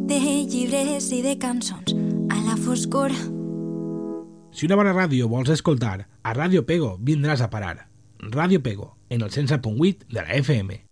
de llibres i de cançons a la foscor. Si una bona ràdio vols escoltar, a Ràdio Pego vindràs a parar. Ràdio Pego, en el 107.8 de la FM.